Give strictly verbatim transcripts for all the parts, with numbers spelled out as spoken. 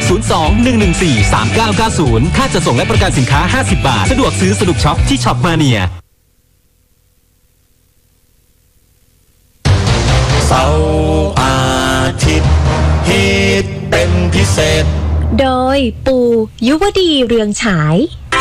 ศูนย์ สอง หนึ่ง หนึ่ง สี่ สาม เก้า เก้า ศูนย์ค่าจัดส่งและประกันสินค้าห้าสิบบาทสะดวกซื้อสนุกช็อปที่ช็อปมาเนียเสาร์อาทิตย์ฮิตเป็นพิเศษโดยปู่ยุวดีเรืองฉาย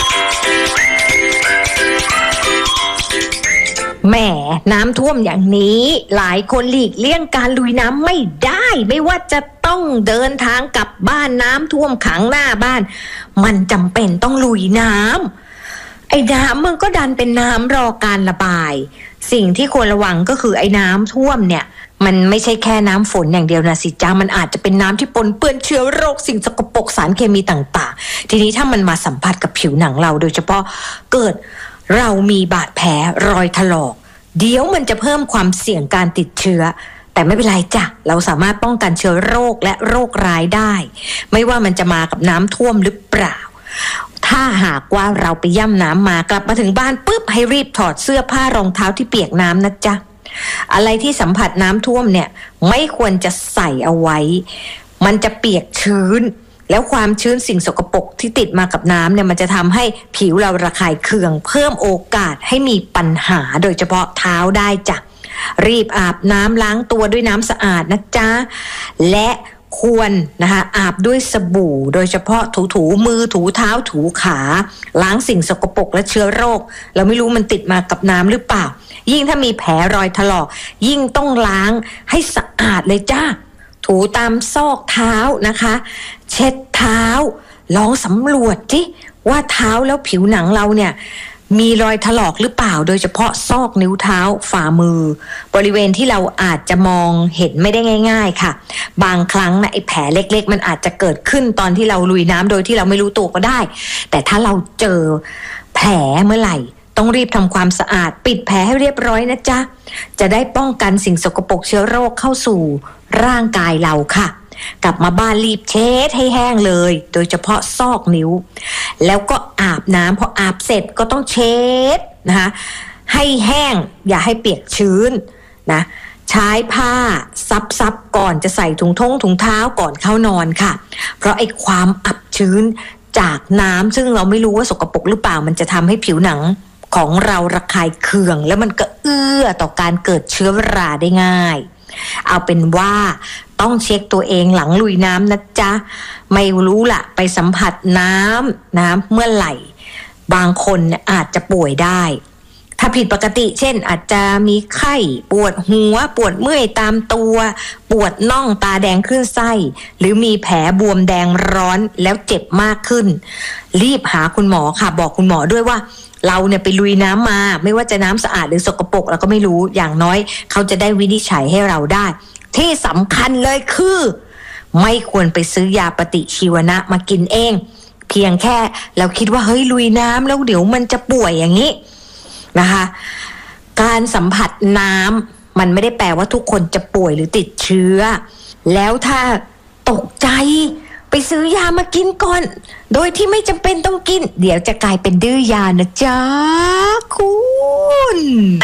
แหมน้ำท่วมอย่างนี้หลายคนหลีกเลี่ยงการลุยน้ำไม่ได้ไม่ว่าจะต้องเดินทางกลับบ้านน้ำท่วมขังหน้าบ้านมันจำเป็นต้องลุยน้ำไอ้น้ำมันก็ดันเป็นน้ำรอการระบายสิ่งที่ควรระวังก็คือไอ้น้ำท่วมเนี่ยมันไม่ใช่แค่น้ำฝนอย่างเดียวนะสิจ้ามันอาจจะเป็นน้ำที่ปนเปื้อนเชื้อโรคสิ่งสกปรกสารเคมีต่างๆทีนี้ถ้ามันมาสัมผัสกับผิวหนังเราโดยเฉพาะเกิดเรามีบาดแผลรอยถลอกเดี๋ยวมันจะเพิ่มความเสี่ยงการติดเชื้อแต่ไม่เป็นไรจ้ะเราสามารถป้องกันเชื้อโรคและโรคร้ายได้ไม่ว่ามันจะมากับน้ำท่วมหรือเปล่าถ้าหากว่าเราไปย่ำน้ำมากลับมาถึงบ้านปุ๊บให้รีบถอดเสื้อผ้ารองเท้าที่เปียกน้ำนะจ๊ะอะไรที่สัมผัสน้ำท่วมเนี่ยไม่ควรจะใส่เอาไว้มันจะเปียกชื้นแล้วความชื้นสิ่งสกปรกที่ติดมากับน้ำเนี่ยมันจะทำให้ผิวเราระคายเคืองเพิ่มโอกาสให้มีปัญหาโดยเฉพาะเท้าได้จ้ะรีบอาบน้ำล้างตัวด้วยน้ำสะอาดนะจ๊ะและควรนะคะอาบด้วยสบู่โดยเฉพาะถูถูมือถูเท้าถูขาล้างสิ่งสกปรกและเชื้อโรคเราไม่รู้มันติดมากับน้ำหรือเปล่ายิ่งถ้ามีแผลรอยถลอกยิ่งต้องล้างให้สะอาดเลยจ้าถูตามซอกเท้านะคะเช็ดเท้าลองสำรวจสิว่าเท้าแล้วผิวหนังเราเนี่ยมีรอยถลอกหรือเปล่าโดยเฉพาะซอกนิ้วเท้าฝ่ามือบริเวณที่เราอาจจะมองเห็นไม่ได้ง่ายๆค่ะบางครั้งนะไอ้แผลเล็กๆมันอาจจะเกิดขึ้นตอนที่เราลุยน้ำโดยที่เราไม่รู้ตัวก็ได้แต่ถ้าเราเจอแผลเมื่อไหร่ต้องรีบทำความสะอาดปิดแผลให้เรียบร้อยนะจ๊ะจะได้ป้องกันสิ่งสกปรกเชื้อโรคเข้าสู่ร่างกายเราค่ะกลับมาบ้านรีบเช็ดให้แห้งเลยโดยเฉพาะซอกนิ้วแล้วก็อาบน้ำพออาบเสร็จก็ต้องเช็ดนะคะให้แห้งอย่าให้เปียกชื้นนะใช้ผ้าซับๆก่อนจะใส่ถุงท้องถุงเท้าก่อนเข้านอนค่ะเพราะไอ้ความอับชื้นจากน้ำซึ่งเราไม่รู้ว่าสกปรกหรือเปล่ามันจะทำให้ผิวหนังของเราระคายเคืองแล้วมันก็เอื้อต่อการเกิดเชื้อราได้ง่ายเอาเป็นว่าต้องเช็คตัวเองหลังลุยน้ำนะจ๊ะไม่รู้ล่ะไปสัมผัสน้ำน้ำเมื่อไหร่บางคนอาจจะป่วยได้ถ้าผิดปกติเช่นอาจจะมีไข้ปวดหัวปวดเมื่อยตามตัวปวดน่องตาแดงขึ้นไส้หรือมีแผลบวมแดงร้อนแล้วเจ็บมากขึ้นรีบหาคุณหมอค่ะบอกคุณหมอด้วยว่าเราเนี่ยไปลุยน้ำมาไม่ว่าจะน้ำสะอาดหรือสกปรกเราก็ไม่รู้อย่างน้อยเขาจะได้วินิจฉัยให้เราได้ที่สำคัญเลยคือไม่ควรไปซื้อยาปฏิชีวนะมากินเองเพียงแค่เราคิดว่าเฮ้ยลุยน้ำแล้วเดี๋ยวมันจะป่วยอย่างนี้นะคะการสัมผัสน้ำมันไม่ได้แปลว่าทุกคนจะป่วยหรือติดเชื้อแล้วถ้าตกใจไปซื้อยามากินก่อนโดยที่ไม่จำเป็นต้องกินเดี๋ยวจะกลายเป็นดื้อยานะจ๊ะคุณ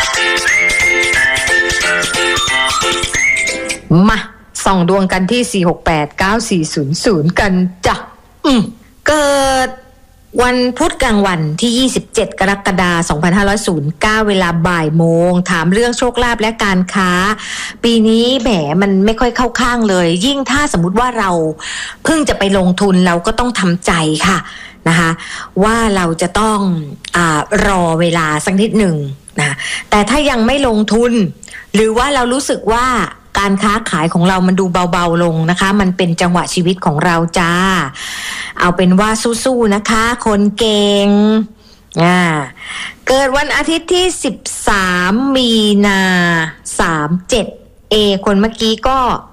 มาส่องดวงกันที่สี่ หก แปด เก้า สี่ ศูนย์ ศูนย์กันจ้ะอืมเกิดวันพุธกลางวันที่ยี่สิบเจ็ดกรกฎาคมสองพันห้าร้อยเก้าเวลาบ่ายโมงถามเรื่องโชคลาภและการค้าปีนี้แหมมันไม่ค่อยเข้าข้างเลยยิ่งถ้าสมมุติว่าเราเพิ่งจะไปลงทุนเราก็ต้องทำใจค่ะนะคะว่าเราจะต้องอ่ารอเวลาสักนิดหนึ่งนะแต่ถ้ายังไม่ลงทุนหรือว่าเรารู้สึกว่าการค้าขายของเรามันดูเบาๆลงนะคะมันเป็นจังหวะชีวิตของเราจ้าเอาเป็นว่าสู้ๆนะคะคนเก่งอ่าเกิดวันอาทิตย์ที่สิบสามมีนาสามสิบเจ็ดเอคนเมื่อกี้ก็